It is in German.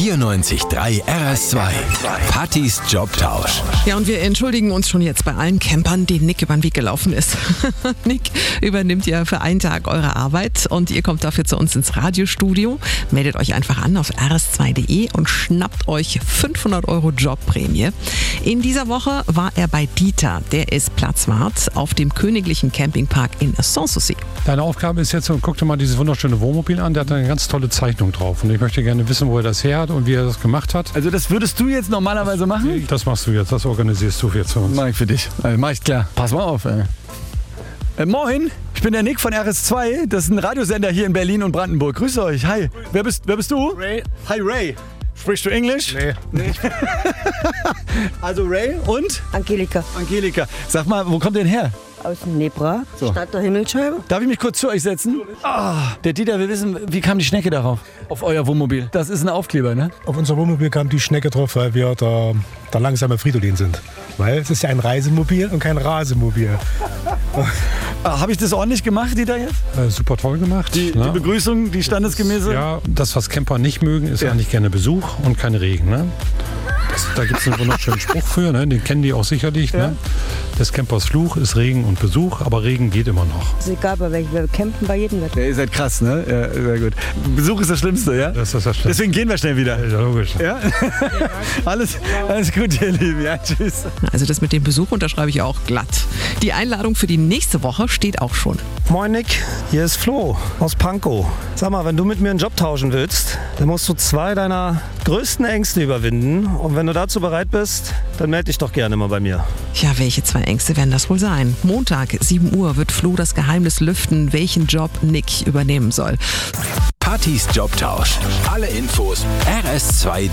94.3 RS2. Pattys Jobtausch. Ja, und wir entschuldigen uns schon jetzt bei allen Campern, denen Nick über den Weg gelaufen ist. Nick übernimmt ja für einen Tag eure Arbeit und ihr kommt dafür zu uns ins Radiostudio. Meldet euch einfach an auf rs2.de und schnappt euch 500 € Jobprämie. In dieser Woche war er bei Dieter. Der ist Platzwart auf dem königlichen Campingpark in Sanssouci. Deine Aufgabe ist jetzt, guck dir mal dieses wunderschöne Wohnmobil an, der hat eine ganz tolle Zeichnung drauf. Und ich möchte gerne wissen, wo er das her hat und wie er das gemacht hat. Also das würdest du jetzt normalerweise machen? Das machst du jetzt, das organisierst du jetzt für uns. Mach ich für dich. Mach ich klar. Pass mal auf, ey. Moin, ich bin der Nick von RS2. Das ist ein Radiosender hier in Berlin und Brandenburg. Grüße euch. Hi. Wer bist du? Ray. Hi, Ray. Sprichst du Englisch? Nee. Also Ray und? Angelika Angelika. Sag mal, wo kommt denn her? aus Nebra, So. Stadt der Himmelscheibe. Darf ich mich kurz zu euch setzen? Der Dieter will wissen, wie kam die Schnecke darauf? Auf euer Wohnmobil. Das ist ein Aufkleber, ne? Auf unser Wohnmobil kam die Schnecke drauf, weil wir der langsame Fridolin sind. Weil es ist ja ein Reisemobil und kein Rasemobil. Habe ich das ordentlich gemacht, Dieter, jetzt? Super toll gemacht. Die Begrüßung, die standesgemäße? Ja, das, was Camper nicht mögen, ist eigentlich gerne Besuch und kein Regen. Ne? Da gibt es einen wunderschönen Spruch für, ne? Den kennen die auch sicherlich. Ja. Ne? Des Campers Fluch ist Regen und Besuch, aber Regen geht immer noch. Ist egal, bei welchem. Wir campen bei jedem Wetter. Ja, ihr seid krass, ne? Ja, sehr gut. Besuch ist das Schlimmste, ja? Das ist das Schlimmste. Deswegen gehen wir schnell wieder. Ja, logisch. Ja? Alles gut, ihr Lieben. Ja, tschüss. Also das mit dem Besuch unterschreibe ich auch glatt. Die Einladung für die nächste Woche steht auch schon. Moin Nick, hier ist Flo aus Pankow. Sag mal, wenn du mit mir einen Job tauschen willst, dann musst du 2 deiner größten Ängste überwinden. Und wenn du dazu bereit bist, dann melde dich doch gerne mal bei mir. Ja, welche 2 Ängste werden das wohl sein? Montag, 7 Uhr, wird Flo das Geheimnis lüften, welchen Job Nick übernehmen soll. Pattys Jobtausch. Alle Infos rs2.de.